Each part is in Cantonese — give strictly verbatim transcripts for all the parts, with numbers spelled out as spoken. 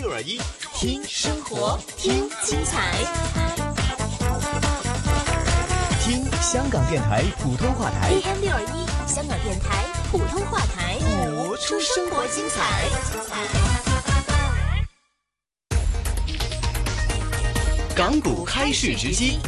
六二一， 听生活，听精彩， 听香港电台普通话台 A M 六二一，香港电台普通话台， 播出生活精彩。 港股开市直击。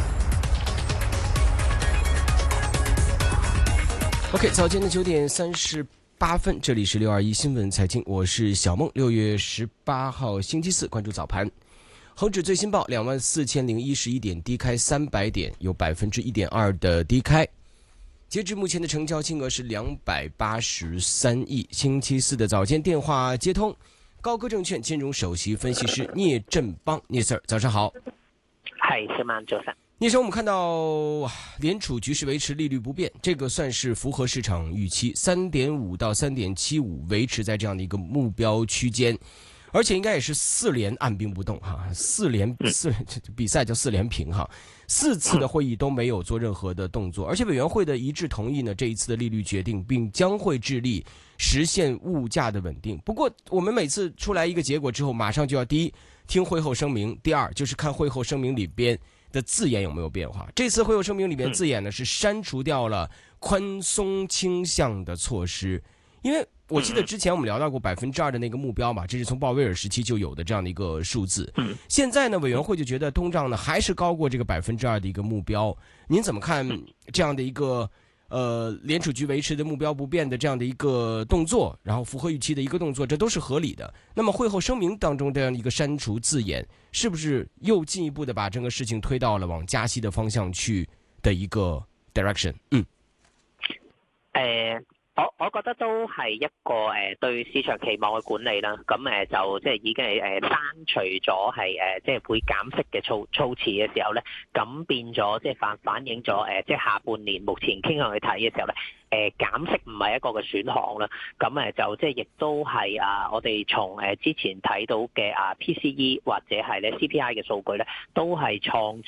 OK， 早间的九点三十八分，这里是六二一新闻财经，我是小梦。六月十八号星期四，关注早盘。恒指最新报两万四千零一十一点，低开三百点，有百分之一点二的低开。截至目前的成交金额是两百八十三亿。星期四的早间电话接通，高歌证券金融首席分析师聂振邦，聂 Sir， 早上好。 係，小晚早晨。 聂生，我们看到联储局势维持利率不变，这个算是符合市场预期， 三点五 到 三点七五 维持在这样的一个目标区间，而且应该也是四连按兵不动哈，四连四比赛叫四连平哈，四次的会议都没有做任何的动作，而且委员会的一致同意呢这一次的利率决定，并将会致力实现物价的稳定。不过我们每次出来一个结果之后，马上就要第一听会后声明，第二就是看会后声明里边的字眼有没有变化。这次会后声明里面字眼呢是删除掉了宽松倾向的措施，因为我记得之前我们聊到过百分之二的那个目标嘛，这是从鲍威尔时期就有的这样的一个数字。现在呢，委员会就觉得通胀呢还是高过这个百分之二的一个目标。您怎么看这样的一个呃联储局维持的目标不变的这样的一个动作，然后符合预期的一个动作，这都是合理的。那么会后声明当中这样一个删除字眼，是不是又进一步的把整个事情推到了往加息的方向去的一个 direction？ 嗯， 誒、我我覺得都係一個誒、呃、對市場期望嘅管理啦。咁誒、呃、就即係已經係誒刪除咗係誒即係會減息嘅措措辭嘅時候咧，咁變咗即係反反映咗誒、呃、即係下半年目前傾向去睇嘅時候咧。誒、呃、減息唔係一個嘅選項啦，咁誒就即係亦都係啊，我哋從誒之前睇到嘅啊 P C E 或者係咧 C P I 嘅數據咧，都係創